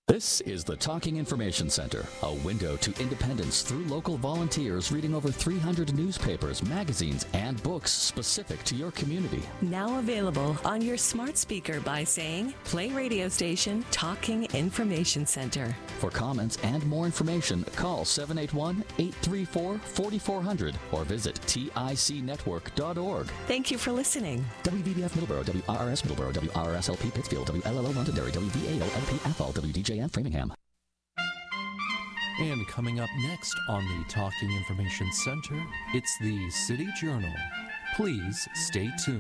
This is the Talking Information Center, a window to independence through local volunteers reading over 300 newspapers, magazines, and books specific to your community. Now available on your smart speaker by saying, play radio station Talking Information Center. For comments and more information, call 781-834-4400 or visit ticnetwork.org. Thank you for listening. WVBF Middleborough, WRRS Middleborough, WRSLP Pittsfield, WLLO Londonderry, WVAO-LP Athol, WDJN Framingham. And coming up next on the Talking Information Center, it's the City Journal. Please stay tuned.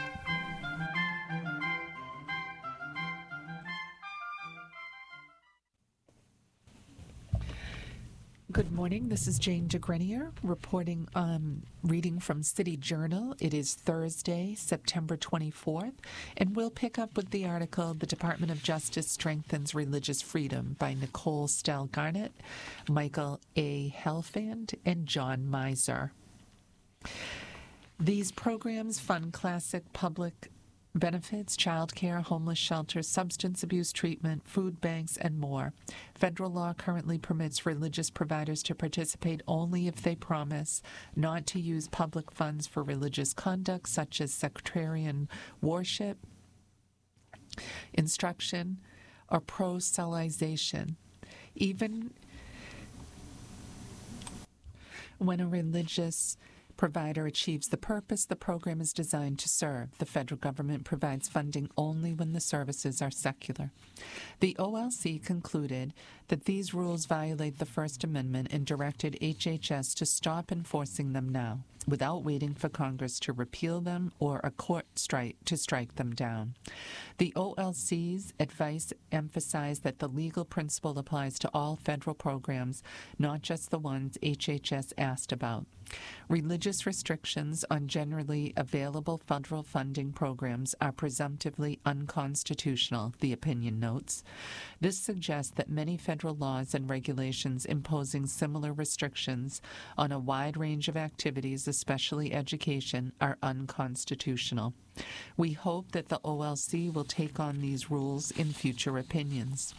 Good morning. This is Jane DeGrenier reporting, reading from City Journal. It is Thursday, September 24th, and we'll pick up with the article, The Department of Justice Strengthens Religious Freedom by Nicole Stell Garnett, Michael A. Helfand, and John Miser. These programs fund classic public benefits, child care, homeless shelters, substance abuse treatment, food banks, and more. Federal law currently permits religious providers to participate only if they promise not to use public funds for religious conduct such as sectarian worship, instruction, or proselytization. Even when a religious provider achieves the purpose the program is designed to serve. The federal government provides funding only when the services are secular. The OLC concluded that these rules violate the First Amendment and directed HHS to stop enforcing them now, without waiting for Congress to repeal them or a court to strike them down. The OLC's advice emphasized that the legal principle applies to all federal programs, not just the ones HHS asked about. Religious restrictions on generally available federal funding programs are presumptively unconstitutional, the opinion notes. This suggests that many federal laws and regulations imposing similar restrictions on a wide range of activities, especially education, are unconstitutional. We hope that the OLC will take on these rules in future opinions.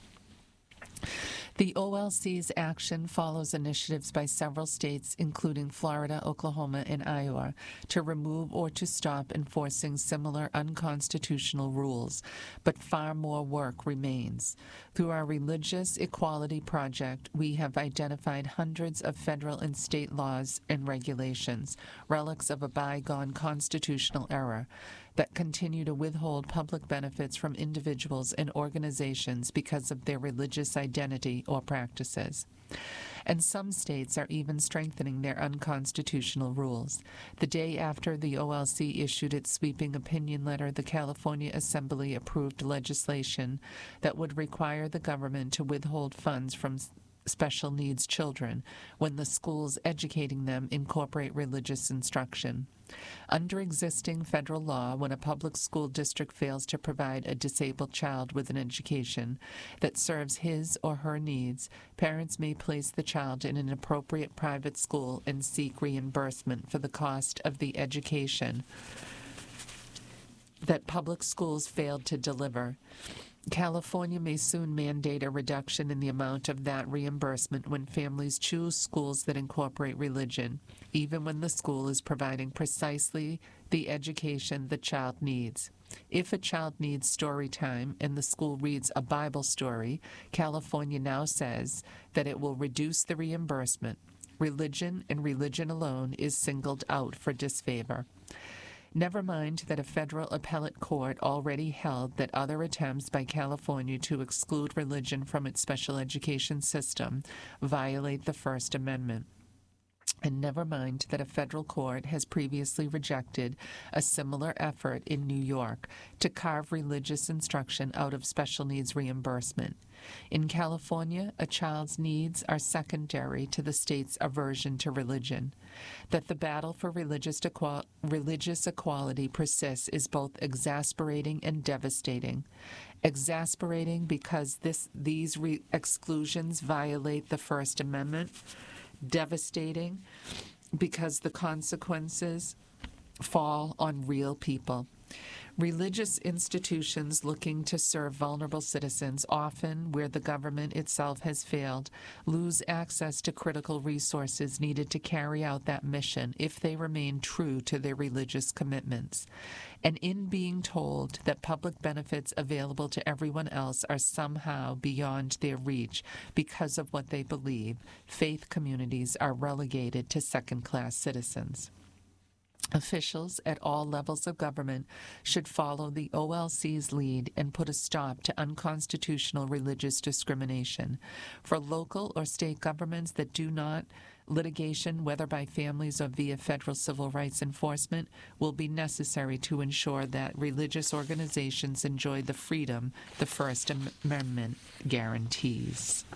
The OLC's action follows initiatives by several states, including Florida, Oklahoma, and Iowa, to remove or to stop enforcing similar unconstitutional rules, but far more work remains. Through our Religious Equality Project, we have identified hundreds of federal and state laws and regulations, relics of a bygone constitutional era, that continue to withhold public benefits from individuals and organizations because of their religious identity or practices. And some states are even strengthening their unconstitutional rules. The day after the OLC issued its sweeping opinion letter, the California Assembly approved legislation that would require the government to withhold funds from special needs children when the schools educating them incorporate religious instruction. Under existing federal law, when a public school district fails to provide a disabled child with an education that serves his or her needs, parents may place the child in an appropriate private school and seek reimbursement for the cost of the education that public schools failed to deliver. California may soon mandate a reduction in the amount of that reimbursement when families choose schools that incorporate religion, even when the school is providing precisely the education the child needs. If a child needs story time and the school reads a Bible story, California now says that it will reduce the reimbursement. Religion and religion alone is singled out for disfavor. Never mind that a federal appellate court already held that other attempts by California to exclude religion from its special education system violate the First Amendment. And never mind that a federal court has previously rejected a similar effort in New York to carve religious instruction out of special needs reimbursement. In California, a child's needs are secondary to the state's aversion to religion. That the battle for religious equality persists is both exasperating and devastating. Exasperating because these exclusions violate the First Amendment. Devastating because the consequences fall on real people. Religious institutions looking to serve vulnerable citizens, often where the government itself has failed, lose access to critical resources needed to carry out that mission if they remain true to their religious commitments. And in being told that public benefits available to everyone else are somehow beyond their reach because of what they believe, faith communities are relegated to second-class citizens. Officials at all levels of government should follow the OLC's lead and put a stop to unconstitutional religious discrimination. For local or state governments that do not, litigation, whether by families or via federal civil rights enforcement, will be necessary to ensure that religious organizations enjoy the freedom the First Amendment guarantees.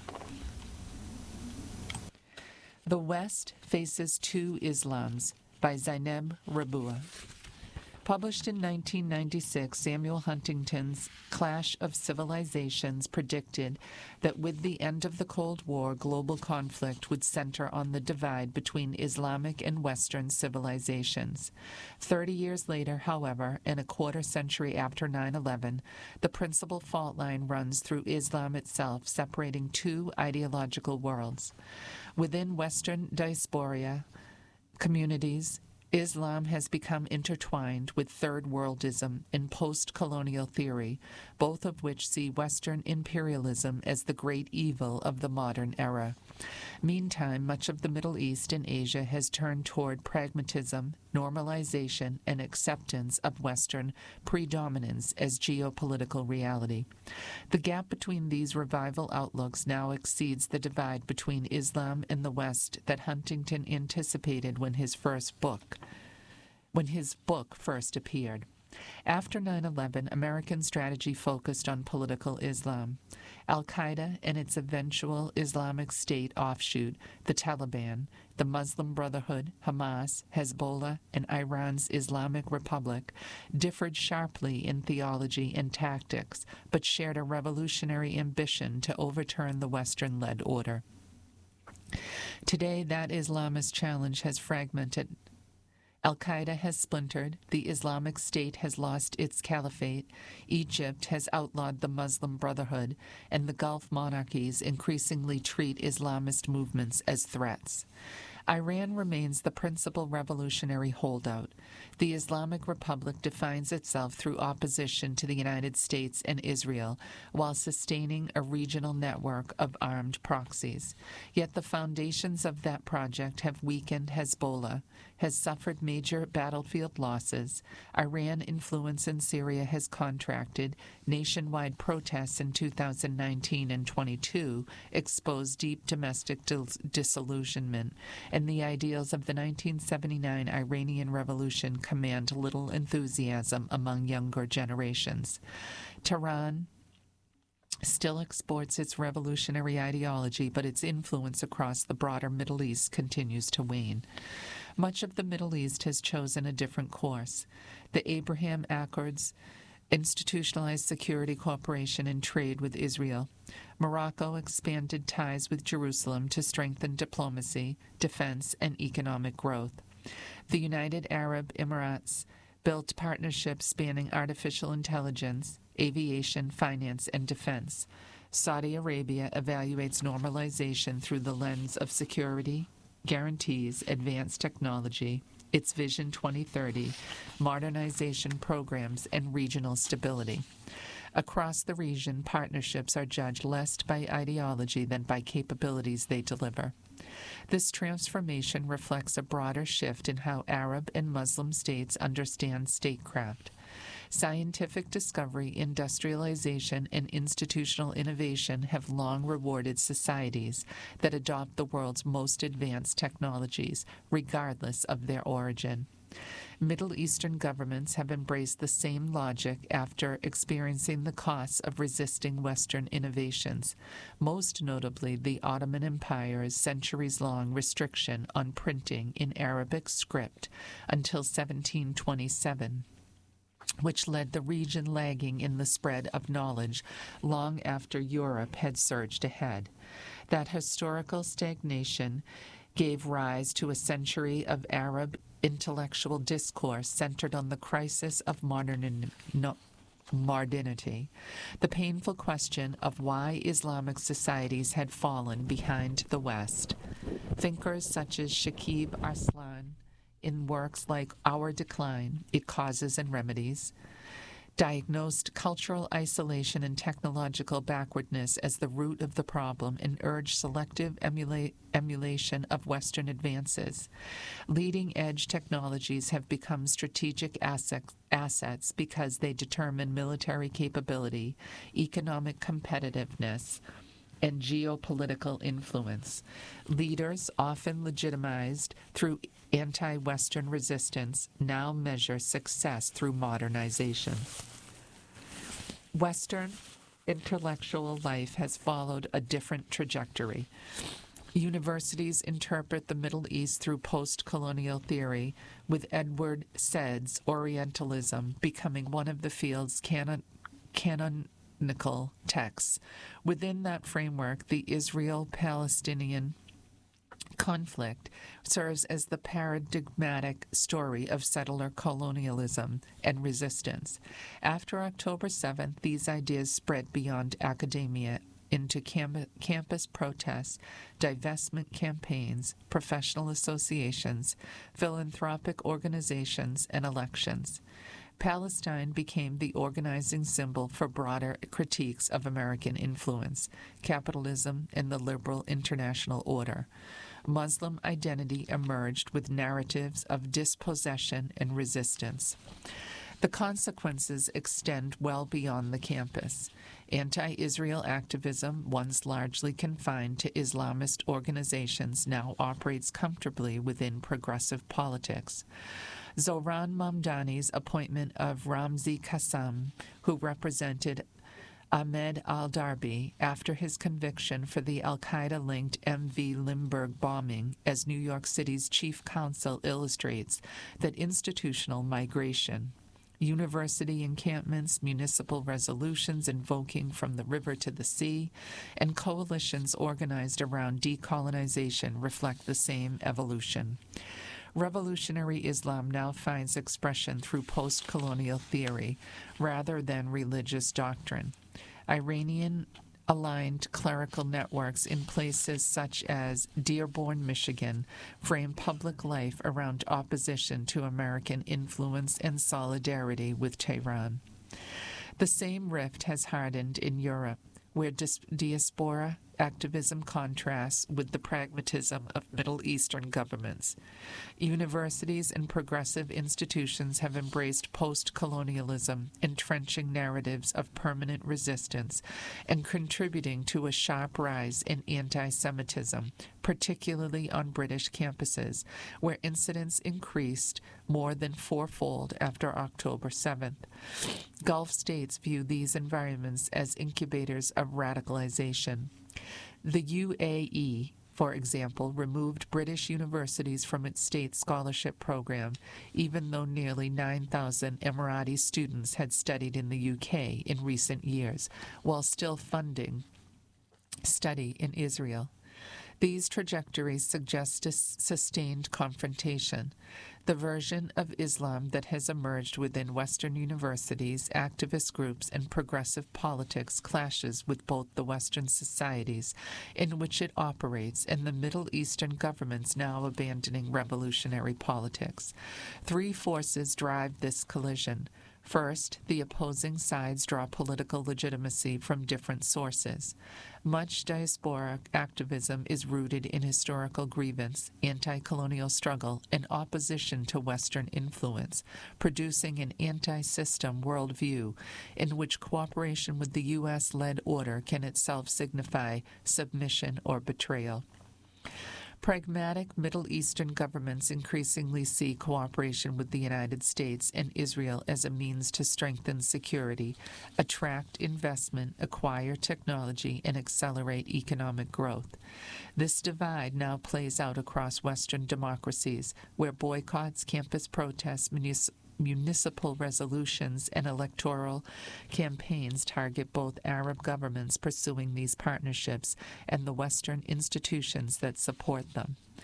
The West Faces Two Islams by Zainab Rabua. Published in 1996, Samuel Huntington's Clash of Civilizations predicted that with the end of the Cold War, global conflict would center on the divide between Islamic and Western civilizations. 30 years later, however, and a quarter century after 9/11, the principal fault line runs through Islam itself, separating two ideological worlds. Within Western diaspora communities, Islam has become intertwined with Third Worldism and post-colonial theory, both of which see Western imperialism as the great evil of the modern era. Meantime, much of the Middle East and Asia has turned toward pragmatism, normalization, and acceptance of Western predominance as geopolitical reality. The gap between these revival outlooks now exceeds the divide between Islam and the West that Huntington anticipated when his book first appeared. After 9/11, American strategy focused on political Islam. Al-Qaeda and its eventual Islamic State offshoot, the Taliban, the Muslim Brotherhood, Hamas, Hezbollah, and Iran's Islamic Republic differed sharply in theology and tactics, but shared a revolutionary ambition to overturn the Western-led order. Today, that Islamist challenge has fragmented. Al-Qaeda has splintered, the Islamic State has lost its caliphate, Egypt has outlawed the Muslim Brotherhood, and the Gulf monarchies increasingly treat Islamist movements as threats. Iran remains the principal revolutionary holdout. The Islamic Republic defines itself through opposition to the United States and Israel, while sustaining a regional network of armed proxies. Yet the foundations of that project have weakened. Hezbollah has suffered major battlefield losses. Iran influence in Syria has contracted. Nationwide protests in 2019 and 22 exposed deep domestic disillusionment, and the ideals of the 1979 Iranian Revolution command little enthusiasm among younger generations. Tehran still exports its revolutionary ideology, but its influence across the broader Middle East continues to wane. Much of the Middle East has chosen a different course. The Abraham Accords institutionalized security cooperation and trade with Israel. Morocco expanded ties with Jerusalem to strengthen diplomacy, defense, and economic growth. The United Arab Emirates built partnerships spanning artificial intelligence, aviation, finance, and defense. Saudi Arabia evaluates normalization through the lens of security, guarantees, advanced technology, its Vision 2030, modernization programs, and regional stability. Across the region, partnerships are judged less by ideology than by capabilities they deliver. This transformation reflects a broader shift in how Arab and Muslim states understand statecraft. Scientific discovery, industrialization, and institutional innovation have long rewarded societies that adopt the world's most advanced technologies, regardless of their origin. Middle Eastern governments have embraced the same logic after experiencing the costs of resisting Western innovations, most notably the Ottoman Empire's centuries-long restriction on printing in Arabic script until 1727. Which led the region lagging in the spread of knowledge long after Europe had surged ahead. That historical stagnation gave rise to a century of Arab intellectual discourse centered on the crisis of modernity, the painful question of why Islamic societies had fallen behind the West. Thinkers such as Shakib Arslan, in works like Our Decline, It Causes and Remedies, diagnosed cultural isolation and technological backwardness as the root of the problem and urged selective emulation of Western advances. Leading-edge technologies have become strategic assets because they determine military capability, economic competitiveness, and geopolitical influence. Leaders, often legitimized through anti-Western resistance, now measure success through modernization. Western intellectual life has followed a different trajectory. Universities interpret the Middle East through post-colonial theory, with Edward Said's Orientalism becoming one of the field's canonical texts. Within that framework, the Israel-Palestinian conflict serves as the paradigmatic story of settler colonialism and resistance. After October 7th, these ideas spread beyond academia into campus protests, divestment campaigns, professional associations, philanthropic organizations, and elections. Palestine became the organizing symbol for broader critiques of American influence, capitalism, and the liberal international order. Muslim identity emerged with narratives of dispossession and resistance. The consequences extend well beyond the campus. Anti-Israel activism, once largely confined to Islamist organizations, now operates comfortably within progressive politics. Zohran Mamdani's appointment of Ramzi Qassem, who represented Ahmed al-Darbi after his conviction for the al-Qaeda-linked MV Limburg bombing as New York City's chief counsel, illustrates that institutional migration, university encampments, municipal resolutions invoking from the river to the sea, and coalitions organized around decolonization reflect the same evolution. Revolutionary Islam now finds expression through post-colonial theory rather than religious doctrine. Iranian-aligned clerical networks in places such as Dearborn, Michigan, frame public life around opposition to American influence and solidarity with Tehran. The same rift has hardened in Europe, where diaspora activism contrasts with the pragmatism of Middle Eastern governments. Universities and progressive institutions have embraced post-colonialism, entrenching narratives of permanent resistance and contributing to a sharp rise in anti-Semitism, particularly on British campuses, where incidents increased more than fourfold after October 7th. Gulf states view these environments as incubators of radicalization. The UAE, for example, removed British universities from its state scholarship program, even though nearly 9,000 Emirati students had studied in the UK in recent years, while still funding study in Israel. These trajectories suggest a sustained confrontation. The version of Islam that has emerged within Western universities, activist groups, and progressive politics clashes with both the Western societies in which it operates and the Middle Eastern governments now abandoning revolutionary politics. Three forces drive this collision. First, the opposing sides draw political legitimacy from different sources. Much diasporic activism is rooted in historical grievance, anti-colonial struggle, and opposition to Western influence, producing an anti-system worldview in which cooperation with the U.S.-led order can itself signify submission or betrayal. Pragmatic Middle Eastern governments increasingly see cooperation with the United States and Israel as a means to strengthen security, attract investment, acquire technology, and accelerate economic growth. This divide now plays out across Western democracies, where boycotts, campus protests, municipal resolutions, and electoral campaigns target both Arab governments pursuing these partnerships and the Western institutions that support them.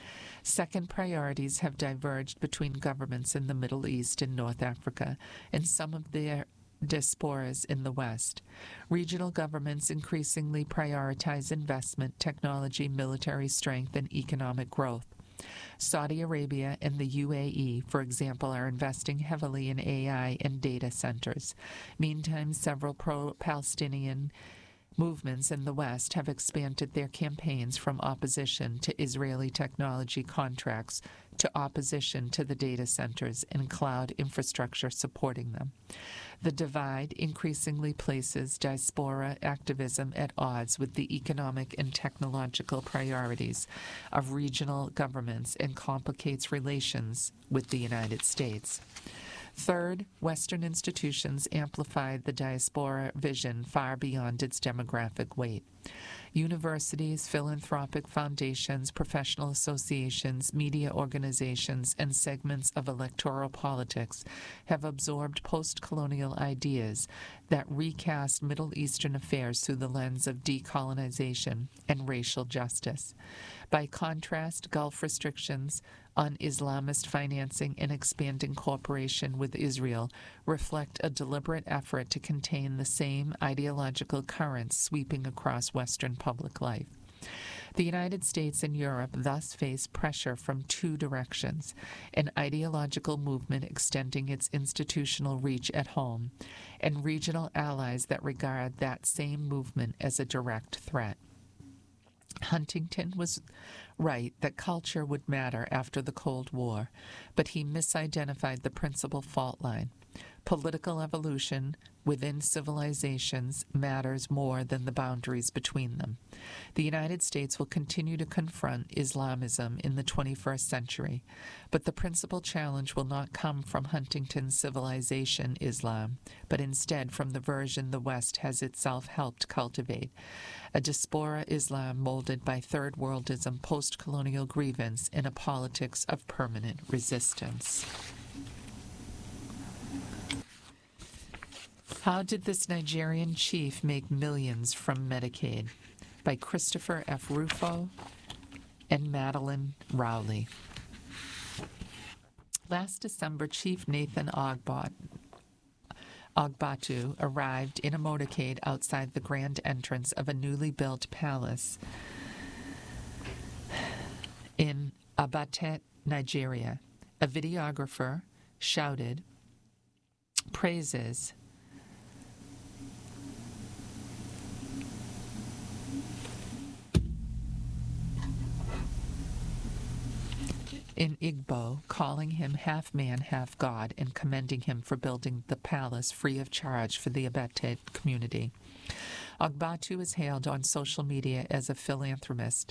Second, priorities have diverged between governments in the Middle East and North Africa and some of their diasporas in the West. Regional governments increasingly prioritize investment, technology, military strength, and economic growth. Saudi Arabia and the UAE, for example, are investing heavily in AI and data centers. Meantime, several pro-Palestinian movements in the West have expanded their campaigns from opposition to Israeli technology contracts to opposition to the data centers and cloud infrastructure supporting them. The divide increasingly places diaspora activism at odds with the economic and technological priorities of regional governments and complicates relations with the United States. Third, Western institutions amplify the diaspora vision far beyond its demographic weight. Universities, philanthropic foundations, professional associations, media organizations, and segments of electoral politics have absorbed post-colonial ideas that recast Middle Eastern affairs through the lens of decolonization and racial justice. By contrast, Gulf restrictions on Islamist financing and expanding cooperation with Israel reflect a deliberate effort to contain the same ideological currents sweeping across Western public life. The United States and Europe thus face pressure from two directions: an ideological movement extending its institutional reach at home, and regional allies that regard that same movement as a direct threat. Huntington was right that culture would matter after the Cold War, but he misidentified the principal fault line. Political evolution within civilizations matters more than the boundaries between them. The United States will continue to confront Islamism in the 21st century, but the principal challenge will not come from Huntington's civilization Islam, but instead from the version the West has itself helped cultivate, a diaspora Islam molded by third worldism, post-colonial grievance, and a politics of permanent resistance. How Did This Nigerian Chief Make Millions from Medicaid? By Christopher F. Rufo and Madeline Rowley. Last December, Chief Nathan Ogbatu arrived in a motorcade outside the grand entrance of a newly built palace in Abatet, Nigeria. A videographer shouted praises in Igbo, calling him half man, half god, and commending him for building the palace free of charge for the Abatet community. Ogbatu is hailed on social media as a philanthropist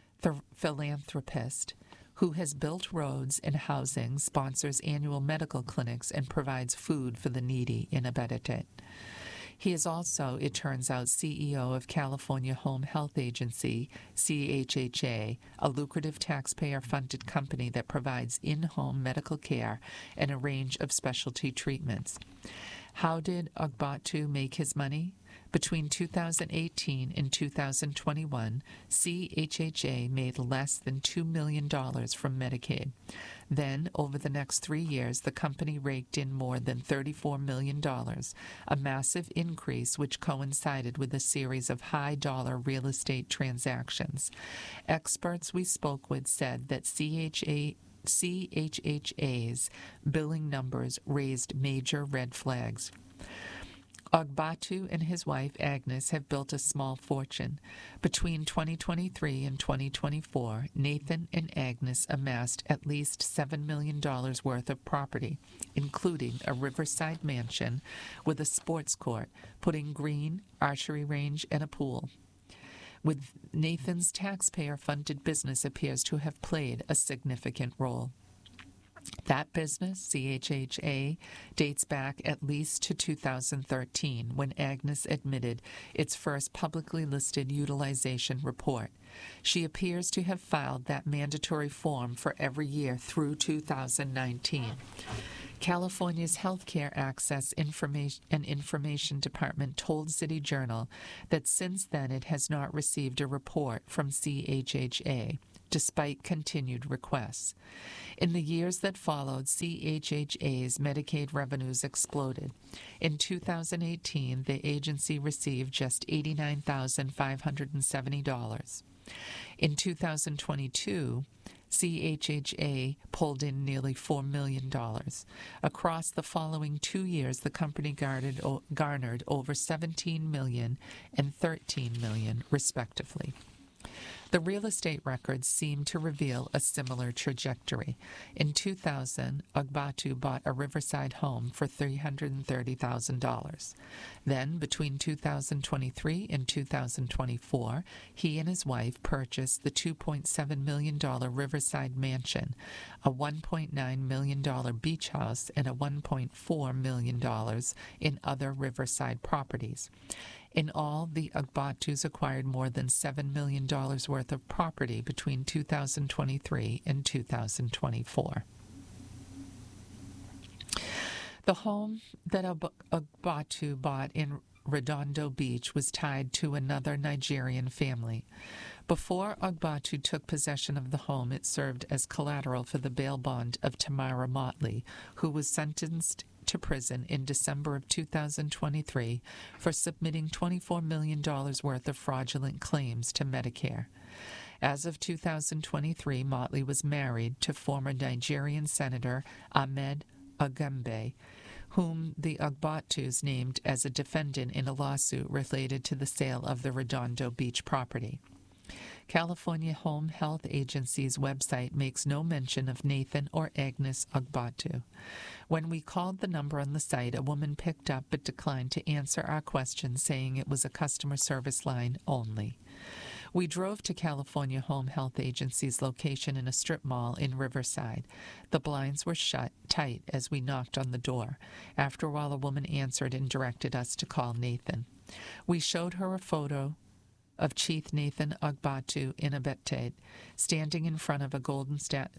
who has built roads and housing, sponsors annual medical clinics, and provides food for the needy in Abatet. He is also, it turns out, CEO of California Home Health Agency, CHHA, a lucrative taxpayer-funded company that provides in-home medical care and a range of specialty treatments. How did Ogbatu make his money? Between 2018 and 2021, CHHA made less than $2 million from Medicaid. Then, over the next 3 years, the company raked in more than $34 million, a massive increase which coincided with a series of high-dollar real estate transactions. Experts we spoke with said that CHHA's billing numbers raised major red flags. Ogbatu and his wife, Agnes, have built a small fortune. Between 2023 and 2024, Nathan and Agnes amassed at least $7 million worth of property, including a riverside mansion with a sports court, putting green, archery range, and a pool. With Nathan's taxpayer-funded business appears to have played a significant role. That business, CHHA, dates back at least to 2013, when Agnes admitted its first publicly listed utilization report. She appears to have filed that mandatory form for every year through 2019. California's Healthcare Access Information Department told City Journal that since then it has not received a report from CHHA despite continued requests. In the years that followed, CHHA's Medicaid revenues exploded. In 2018, the agency received just $89,570. In 2022, CHHA pulled in nearly $4 million. Across the following 2 years, the company garnered over $17 million and $13 million, respectively. The real estate records seem to reveal a similar trajectory. In 2000, Agbatu bought a riverside home for $330,000. Then, between 2023 and 2024, he and his wife purchased the $2.7 million Riverside Mansion, a $1.9 million beach house, and a $1.4 million in other riverside properties. In all, the Agbatus acquired more than $7 million worth of property between 2023 and 2024. The home that Agbatu bought in Redondo Beach was tied to another Nigerian family. Before Agbatu took possession of the home, it served as collateral for the bail bond of Tamara Motley, who was sentenced to prison in December of 2023 for submitting $24 million worth of fraudulent claims to Medicare. As of 2023, Motley was married to former Nigerian Senator Ahmed Agembe, whom the Agbatus named as a defendant in a lawsuit related to the sale of the Redondo Beach property. California Home Health Agency's website makes no mention of Nathan or Agnes Agbatu. When we called the number on the site, a woman picked up but declined to answer our question, saying it was a customer service line only. We drove to California Home Health Agency's location in a strip mall in Riverside. The blinds were shut tight as we knocked on the door. After a while, a woman answered and directed us to call Nathan. We showed her a photo of Chief Nathan Agbatu in Abeted, standing in front of golden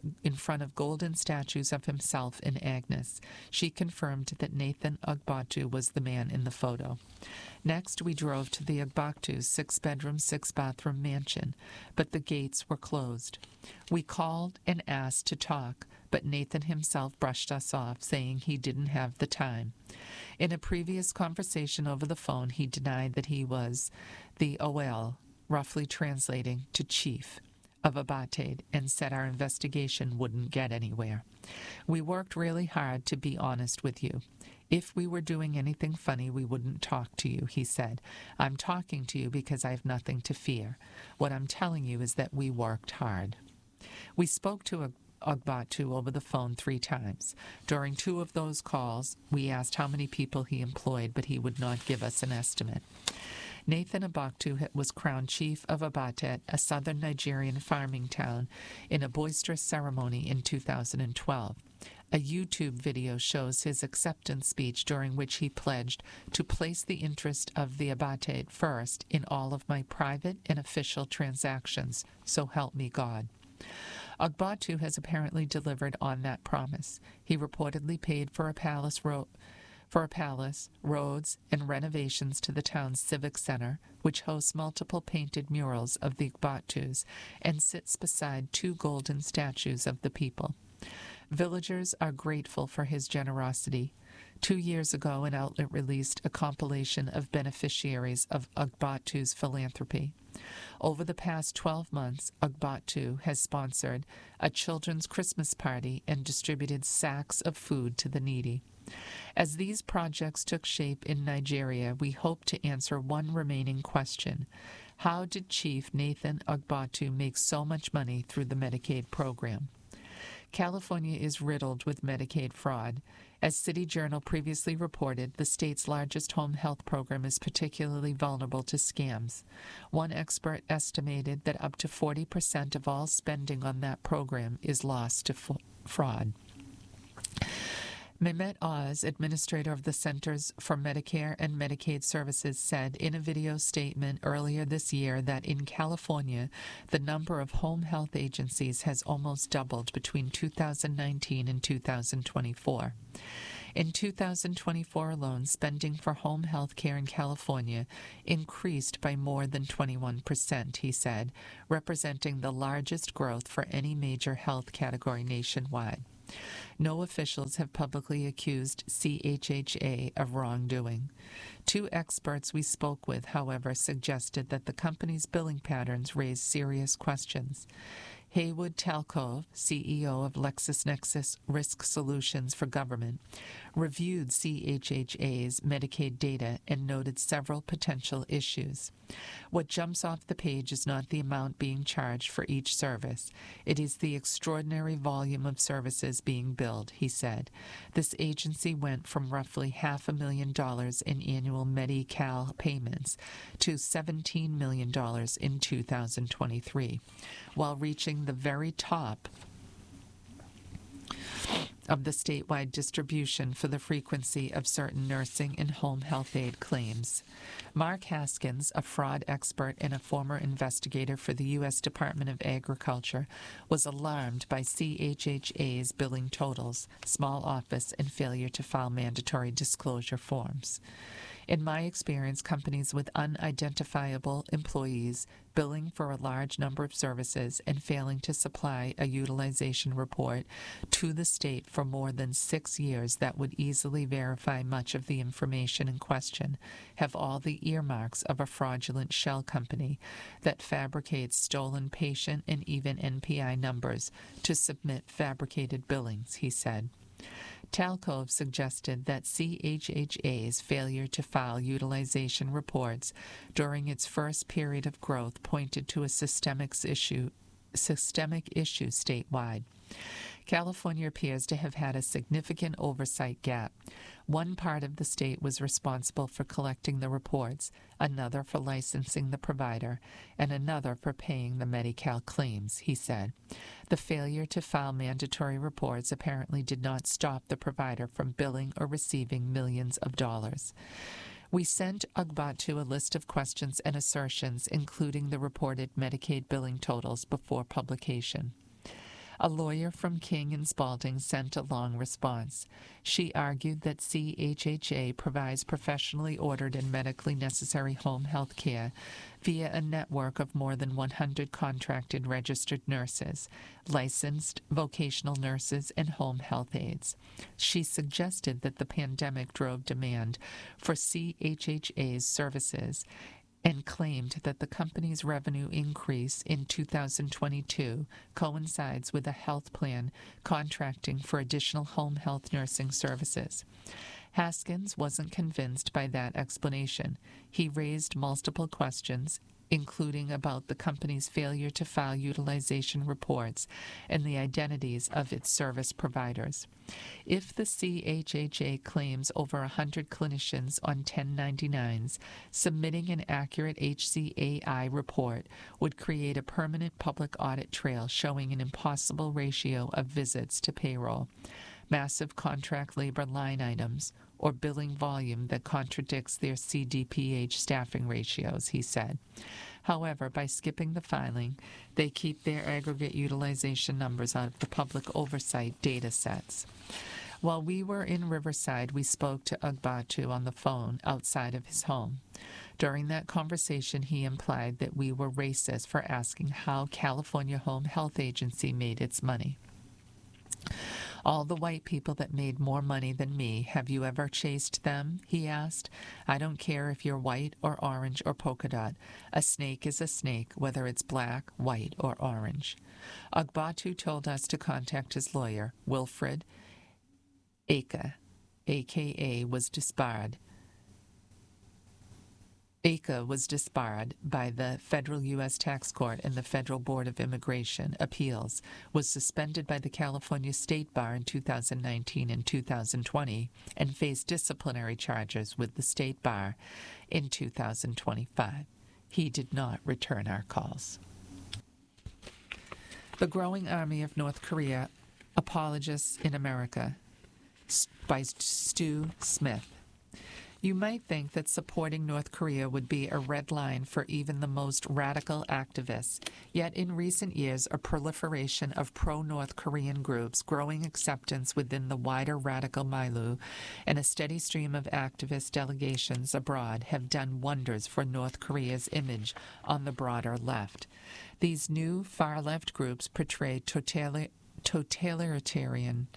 statues of himself and Agnes. She confirmed that Nathan Agbatu was the man in the photo. Next, we drove to the Agbatu's 6-bedroom, 6-bathroom mansion, but the gates were closed. We called and asked to talk, but Nathan himself brushed us off, saying he didn't have the time. In a previous conversation over the phone, he denied that he was the OL, roughly translating to chief, of Abeted, and said our investigation wouldn't get anywhere. We worked really hard to be honest with you. If we were doing anything funny, we wouldn't talk to you, he said. I'm talking to you because I have nothing to fear. What I'm telling you is that we worked hard. We spoke to Agbatu over the phone 3 times. During 2 of those calls, we asked how many people he employed, but he would not give us an estimate. Nathan Agbatu was crowned chief of Abeted, a southern Nigerian farming town, in a boisterous ceremony in 2012. A YouTube video shows his acceptance speech, during which he pledged to place the interest of the Abeted first in all of my private and official transactions, so help me God. Agbatu has apparently delivered on that promise. He reportedly paid for a palace, roads, and renovations to the town's civic center, which hosts multiple painted murals of the Agbatus and sits beside 2 golden statues of the people. Villagers are grateful for his generosity. 2 years ago, an outlet released a compilation of beneficiaries of Agbatu's philanthropy. Over the past 12 months, Agbatu has sponsored a children's Christmas party and distributed sacks of food to the needy. As these projects took shape in Nigeria, we hope to answer one remaining question. How did Chief Nathan Agbatu make so much money through the Medicaid program? California is riddled with Medicaid fraud. As City Journal previously reported, the state's largest home health program is particularly vulnerable to scams. One expert estimated that up to 40% of all spending on that program is lost to fraud. Mehmet Oz, administrator of the Centers for Medicare and Medicaid Services, said in a video statement earlier this year that in California, the number of home health agencies has almost doubled between 2019 and 2024. In 2024 alone, spending for home health care in California increased by more than 21%, he said, representing the largest growth for any major health category nationwide. No officials have publicly accused CHHA of wrongdoing. Two experts we spoke with, however, suggested that the company's billing patterns raise serious questions. Haywood Talcove, CEO of LexisNexis Risk Solutions for Government, reviewed CHHA's Medicaid data and noted several potential issues. What jumps off the page is not the amount being charged for each service. It is the extraordinary volume of services being billed, he said. This agency went from roughly $500,000 in annual Medi-Cal payments to $17 million in 2023, while reaching the very top of the statewide distribution for the frequency of certain nursing and home health aid claims. Mark Haskins, a fraud expert and a former investigator for the U.S. Department of Agriculture, was alarmed by CHHA's billing totals, small office, and failure to file mandatory disclosure forms. In my experience, companies with unidentifiable employees billing for a large number of services and failing to supply a utilization report to the state for more than 6 years that would easily verify much of the information in question have all the earmarks of a fraudulent shell company that fabricates stolen patient and even NPI numbers to submit fabricated billings, he said. Talcove suggested that CHHA's failure to file utilization reports during its first period of growth pointed to a systemic issue statewide. California appears to have had a significant oversight gap. One part of the state was responsible for collecting the reports, another for licensing the provider, and another for paying the Medi-Cal claims, he said. The failure to file mandatory reports apparently did not stop the provider from billing or receiving millions of dollars. We sent Ugbatu a list of questions and assertions, including the reported Medicaid billing totals, before publication. A lawyer from King and Spalding sent a long response. She argued that CHHA provides professionally ordered and medically necessary home health care via a network of more than 100 contracted registered nurses, licensed vocational nurses, and home health aides. She suggested that the pandemic drove demand for CHHA's services and claimed that the company's revenue increase in 2022 coincides with a health plan contracting for additional home health nursing services. Haskins wasn't convinced by that explanation. He raised multiple questions, including about the company's failure to file utilization reports and the identities of its service providers. If the CHHA claims over 100 clinicians on 1099s, submitting an accurate HCAI report would create a permanent public audit trail showing an impossible ratio of visits to payroll, massive contract labor line items, or billing volume that contradicts their CDPH staffing ratios, he said. However, by skipping the filing, they keep their aggregate utilization numbers out of the public oversight data sets. While we were in Riverside, we spoke to Ugbatu on the phone outside of his home. During that conversation, he implied that we were racist for asking how California Home Health Agency made its money. All the white people that made more money than me, have you ever chased them? He asked. I don't care if you're white or orange or polka dot. A snake is a snake, whether it's black, white, or orange. Ugbatu told us to contact his lawyer, Wilfred Aka, a.k.a. was disbarred. Aka was disbarred by the Federal U.S. Tax Court and the Federal Board of Immigration Appeals, was suspended by the California State Bar in 2019 and 2020, and faced disciplinary charges with the State Bar in 2025. He did not return our calls. The Growing Army of North Korea, Apologists in America, by Stu Smith. You might think that supporting North Korea would be a red line for even the most radical activists. Yet in recent years, a proliferation of pro-North Korean groups, growing acceptance within the wider radical milieu, and a steady stream of activist delegations abroad have done wonders for North Korea's image on the broader left. These new far-left groups portray totalitarian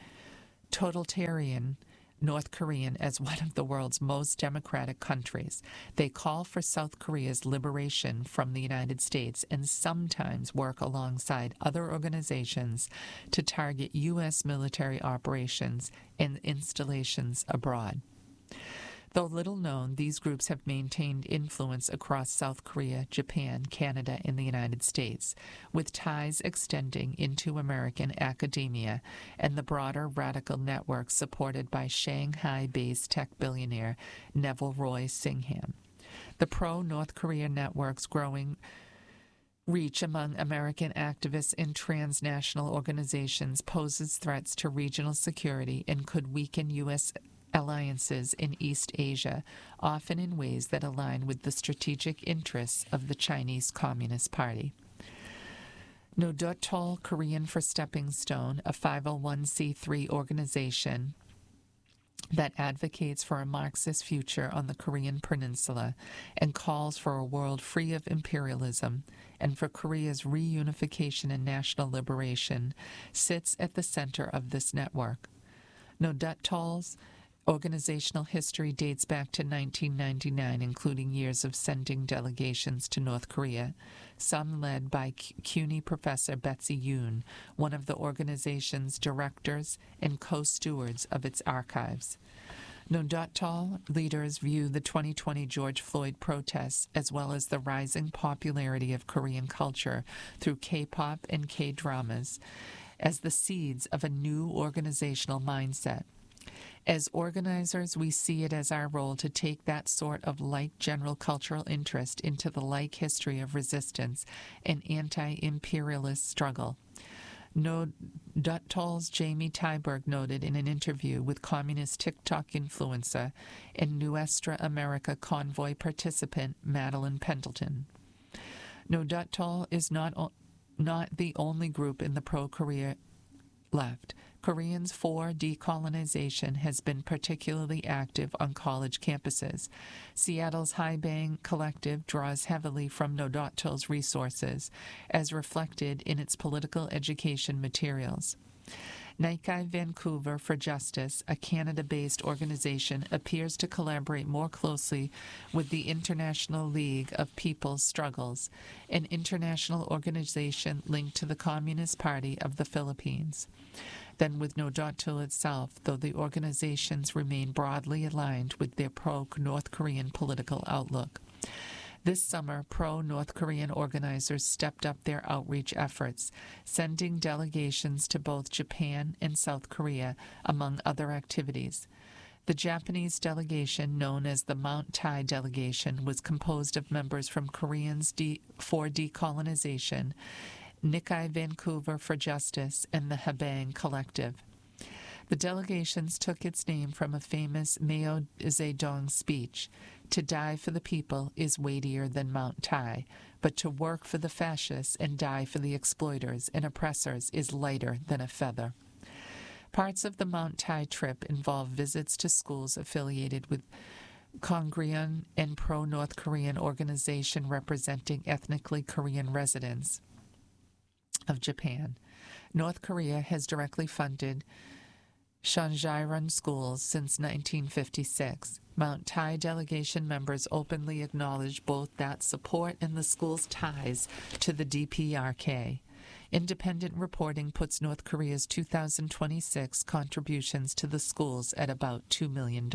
North Korean as one of the world's most democratic countries. They call for South Korea's liberation from the United States and sometimes work alongside other organizations to target U.S. military operations and installations abroad. Though little known, these groups have maintained influence across South Korea, Japan, Canada, and the United States, with ties extending into American academia and the broader radical network supported by Shanghai-based tech billionaire Neville Roy Singham. The pro-North Korea network's growing reach among American activists and transnational organizations poses threats to regional security and could weaken U.S. alliances in East Asia, often in ways that align with the strategic interests of the Chinese Communist Party. Nodotol Korean for Stepping Stone, a 501c3 organization that advocates for a Marxist future on the Korean Peninsula and calls for a world free of imperialism and for Korea's reunification and national liberation, sits at the center of this network. Nodotol's organizational history dates back to 1999, including years of sending delegations to North Korea, some led by CUNY professor Betsy Yoon, one of the organization's directors and co-stewards of its archives. Nodotol leaders view the 2020 George Floyd protests as well as the rising popularity of Korean culture through K-pop and K-dramas as the seeds of a new organizational mindset. As organizers, we see it as our role to take that sort of like general cultural interest into the like history of resistance and anti-imperialist struggle. Nodotol's Jamie Tyberg noted in an interview with communist TikTok influencer and Nuestra America convoy participant Madeline Pendleton. Nodotol is not the only group in the pro-Korea left. Koreans for Decolonization has been particularly active on college campuses. Seattle's Haibang Collective draws heavily from Nodotol's resources, as reflected in its political education materials. Nikkei Vancouver for Justice, a Canada-based organization, appears to collaborate more closely with the International League of People's Struggles, an international organization linked to the Communist Party of the Philippines, than with Nodotol itself, though the organizations remain broadly aligned with their pro-North Korean political outlook. This summer, pro-North Korean organizers stepped up their outreach efforts, sending delegations to both Japan and South Korea, among other activities. The Japanese delegation, known as the Mount Tai delegation, was composed of members from Koreans for Decolonization, Nikkei Vancouver for Justice, and the Haibang Collective. The delegations took its name from a famous Mao Zedong speech: "To die for the people is weightier than Mount Tai, but to work for the fascists and die for the exploiters and oppressors is lighter than a feather." Parts of the Mount Tai trip involve visits to schools affiliated with Kongreon and pro-North Korean organization representing ethnically Korean residents of Japan. North Korea has directly funded Shanjiron schools since 1956. Mount Tai delegation members openly acknowledge both that support and the school's ties to the DPRK. Independent reporting puts North Korea's 2026 contributions to the schools at about $2 million.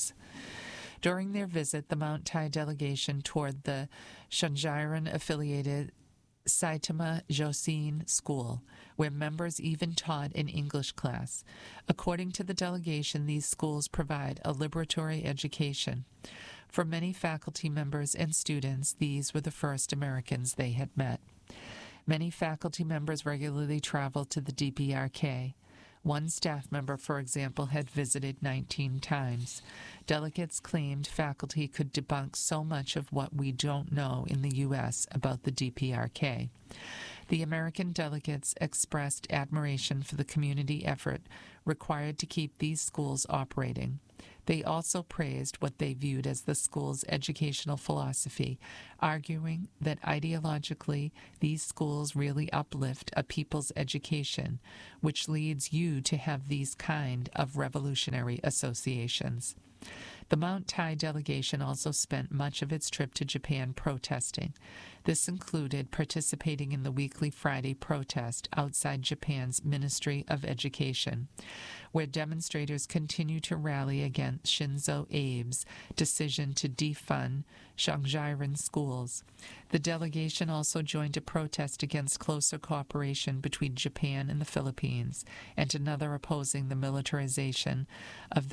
During their visit, the Mount Tai delegation toured the Shanjiron-affiliated Saitama Joseon School, where members even taught an English class. According to the delegation, these schools provide a liberatory education. For many faculty members and students, these were the first Americans they had met. Many faculty members regularly travel to the DPRK. One staff member, for example, had visited 19 times. Delegates claimed faculty could debunk so much of what we don't know in the U.S. about the DPRK. The American delegates expressed admiration for the community effort required to keep these schools operating. They also praised what they viewed as the school's educational philosophy, arguing that ideologically these schools really uplift a people's education, which leads you to have these kind of revolutionary associations. The Mount Tai delegation also spent much of its trip to Japan protesting. This included participating in the weekly Friday protest outside Japan's Ministry of Education, where demonstrators continue to rally against Shinzo Abe's decision to defund Shangjiren schools. The delegation also joined a protest against closer cooperation between Japan and the Philippines, and another opposing the militarization of the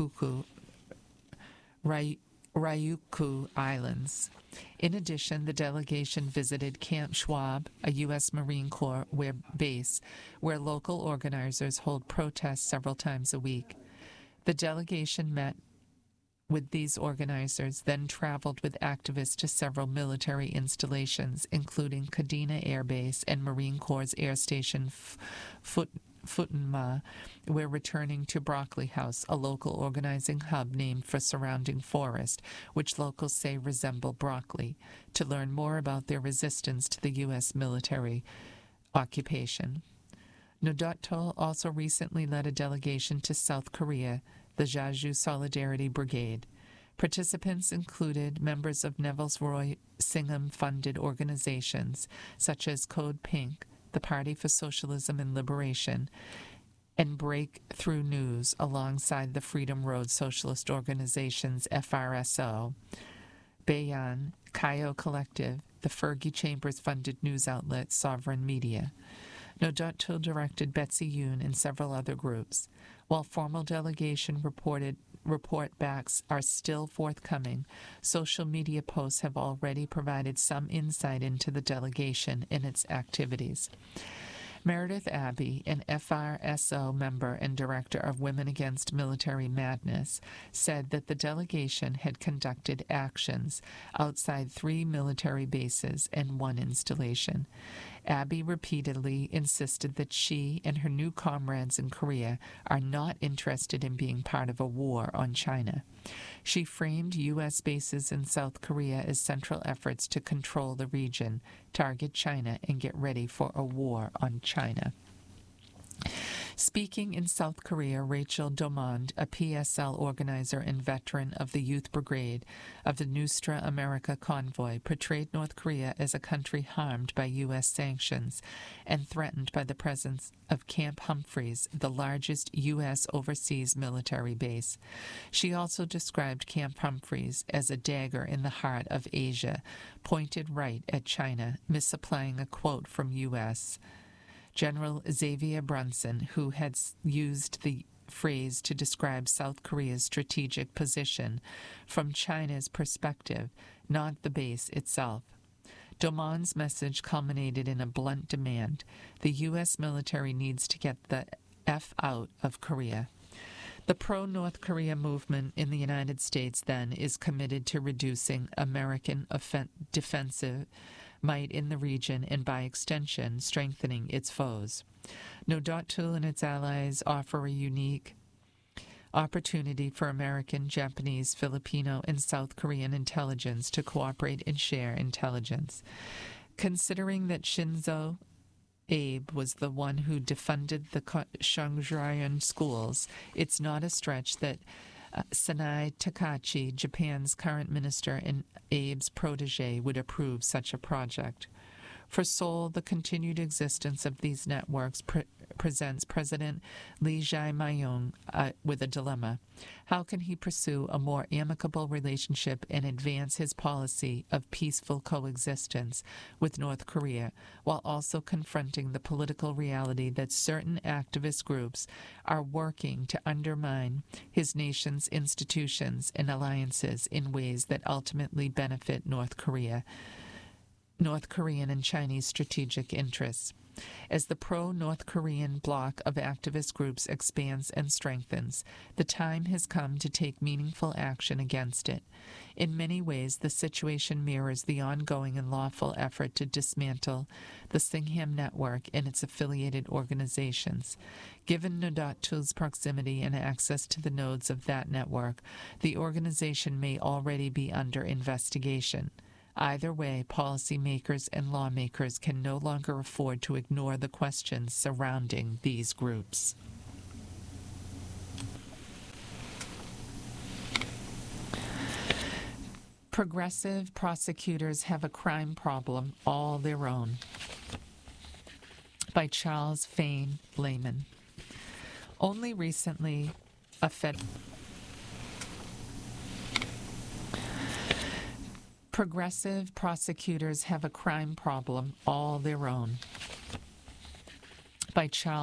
Ryukyu Islands. In addition, the delegation visited Camp Schwab, a U.S. Marine Corps base, where local organizers hold protests several times a week. The delegation met with these organizers, then traveled with activists to several military installations, including Kadena Air Base and Marine Corps Air Station Futenma. We're returning to Broccoli House, a local organizing hub named for surrounding forest, which locals say resemble broccoli, to learn more about their resistance to the U.S. military occupation. Nodoto also recently led a delegation to South Korea, the Jeju Solidarity Brigade. Participants included members of Neville's Roy Singham-funded organizations, such as Code Pink, the Party for Socialism and Liberation, and Breakthrough News, alongside the Freedom Road Socialist Organization's FRSO, Bayan, Kaio Collective, the Fergie Chambers-funded news outlet Sovereign Media. Nodoto directed Betsy Yoon and several other groups. While formal delegation report backs are still forthcoming, social media posts have already provided some insight into the delegation and its activities. Meredith Abbey, an FRSO member and director of Women Against Military Madness, said that the delegation had conducted actions outside 3 military bases and 1 installation. Abbey repeatedly insisted that she and her new comrades in Korea are not interested in being part of a war on China. She framed U.S. bases in South Korea as central efforts to control the region, target China, and get ready for a war on China. Speaking in South Korea, Rachel Domond, a PSL organizer and veteran of the Youth Brigade of the Nostra America convoy, portrayed North Korea as a country harmed by U.S. sanctions and threatened by the presence of Camp Humphreys, the largest U.S. overseas military base. She also described Camp Humphreys as a dagger in the heart of Asia, pointed right at China, misapplying a quote from U.S. General Xavier Brunson, who had used the phrase to describe South Korea's strategic position from China's perspective, not the base itself. Domond's message culminated in a blunt demand: the U.S. military needs to get the F out of Korea. The pro-North Korea movement in the United States, then, is committed to reducing American defensive might in the region and, by extension, strengthening its foes. Nodoto and its allies offer a unique opportunity for American, Japanese, Filipino, and South Korean intelligence to cooperate and share intelligence. Considering that Shinzo Abe was the one who defunded the Shangjiren schools, it's not a stretch that Sanai Takachi, Japan's current minister and Abe's protege, would approve such a project. For Seoul, the continued existence of these networks presents President Lee Jae-myung with a dilemma. How can he pursue a more amicable relationship and advance his policy of peaceful coexistence with North Korea, while also confronting the political reality that certain activist groups are working to undermine his nation's institutions and alliances in ways that ultimately benefit North Korean and Chinese strategic interests? As the pro-North Korean bloc of activist groups expands and strengthens, the time has come to take meaningful action against it. In many ways, the situation mirrors the ongoing and lawful effort to dismantle the Singham Network and its affiliated organizations. Given Nodatu's proximity and access to the nodes of that network, the organization may already be under investigation. Either way, policymakers and lawmakers can no longer afford to ignore the questions surrounding these groups. Progressive prosecutors have a crime problem all their own. By Charles Fain Lehman. Only recently, Progressive prosecutors have a crime problem all their own. By Charles